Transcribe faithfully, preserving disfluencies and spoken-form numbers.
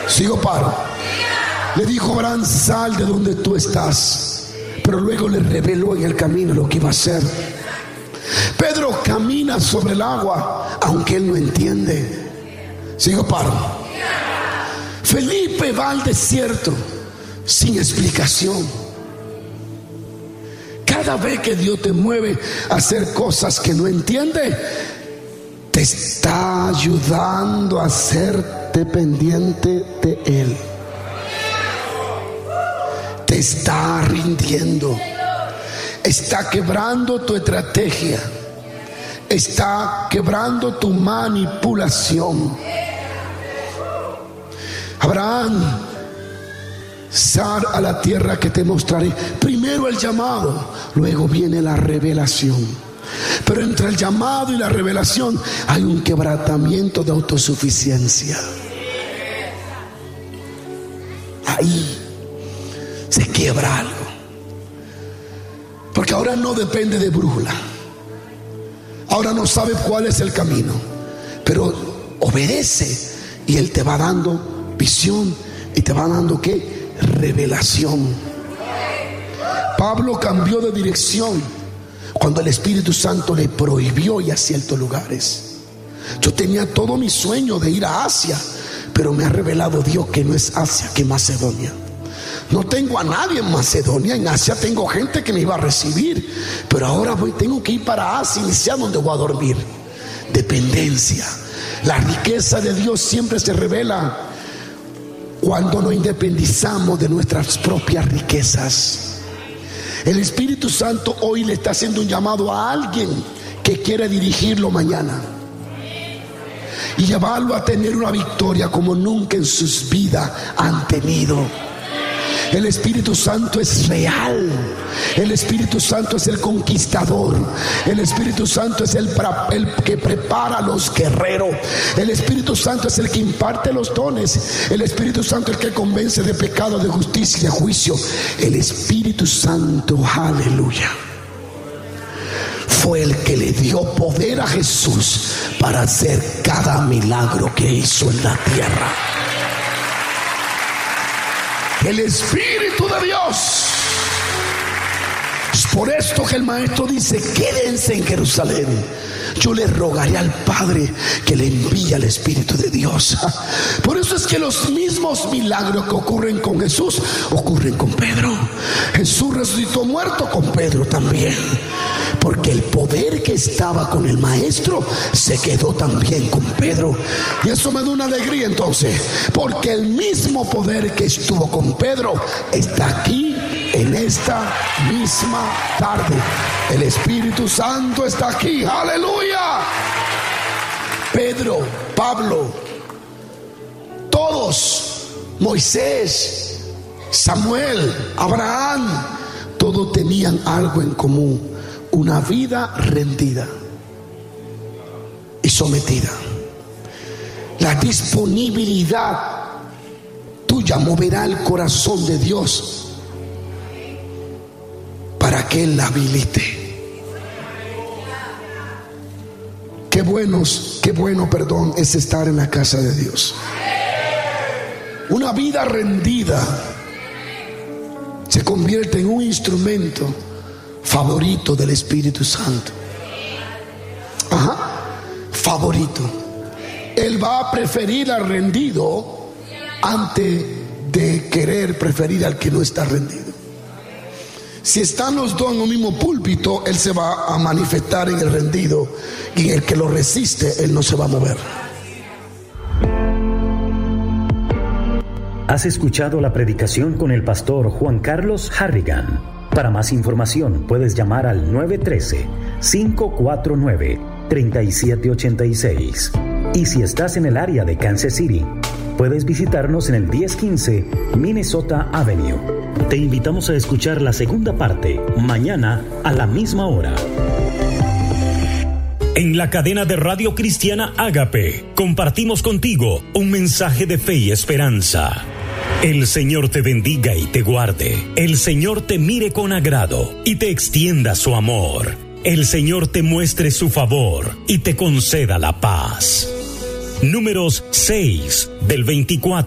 Sigo paro. Le dijo Abraham, sal de donde tú estás. Pero luego le reveló en el camino lo que iba a hacer. Pedro camina sobre el agua, aunque él no entiende. Sigo paro. Felipe va al desierto sin explicación. Cada vez que Dios te mueve a hacer cosas que no entiende, te está ayudando a ser dependiente de Él. Te está rindiendo. Está quebrando tu estrategia. Está quebrando tu manipulación. Abraham, sal a la tierra que te mostraré. Primero el llamado, luego viene la revelación. Pero entre el llamado y la revelación hay un quebrantamiento de autosuficiencia. Ahí se quiebra algo. Porque ahora no depende de brújula. Ahora no sabe cuál es el camino. Pero obedece y Él te va dando visión y te va dando ¿qué? Revelación. Pablo cambió de dirección cuando el Espíritu Santo le prohibió ir a ciertos lugares. Yo tenía todo mi sueño de ir a Asia, pero me ha revelado Dios que no es Asia, que Macedonia. No tengo a nadie en Macedonia. En Asia tengo gente que me iba a recibir, pero ahora voy, tengo que ir para Asia, iniciar donde voy a dormir. Dependencia. La riqueza de Dios siempre se revela cuando nos independizamos de nuestras propias riquezas. El Espíritu Santo hoy le está haciendo un llamado a alguien que quiere dirigirlo mañana y llevarlo a tener una victoria como nunca en sus vidas han tenido. El Espíritu Santo es real. El Espíritu Santo es el conquistador. El Espíritu Santo es el, el que prepara a los guerreros. El Espíritu Santo es el que imparte los dones. El Espíritu Santo es el que convence de pecado, de justicia y de juicio. El Espíritu Santo, aleluya, fue el que le dio poder a Jesús para hacer cada milagro que hizo en la tierra. El Espíritu de Dios. Es por esto que el maestro dice: quédense en Jerusalén. Yo le rogaré al Padre que le envíe al Espíritu de Dios. Por eso es que los mismos milagros que ocurren con Jesús ocurren con Pedro. Jesús resucitó muerto, con Pedro también. Porque el poder que estaba con el maestro se quedó también con Pedro. Y eso me da una alegría entonces, porque el mismo poder que estuvo con Pedro está aquí en esta misma tarde. El Espíritu Santo está aquí. ¡Aleluya! Pedro, Pablo, todos, Moisés, Samuel, Abraham, todos tenían algo en común: una vida rendida y sometida. La disponibilidad tuya moverá el corazón de Dios para que Él la habilite. Qué buenos, qué bueno, perdón, es estar en la casa de Dios. Una vida rendida se convierte en un instrumento favorito del Espíritu Santo. Ajá, favorito. Él va a preferir al rendido antes de querer preferir al que no está rendido. Si están los dos en un mismo púlpito, Él se va a manifestar en el rendido, y el que lo resiste, Él no se va a mover. Has escuchado la predicación con el pastor Juan Carlos Harrigan. Para más información puedes llamar al nueve uno tres, cinco cuatro nueve, tres siete ocho seis. Y si estás en el área de Kansas City, puedes visitarnos en el diez quince Minnesota Avenue. Te invitamos a escuchar la segunda parte mañana a la misma hora. En la cadena de radio cristiana Ágape compartimos contigo un mensaje de fe y esperanza. El Señor te bendiga y te guarde. El Señor te mire con agrado y te extienda su amor. El Señor te muestre su favor y te conceda la paz. Números seis del veinticuatro.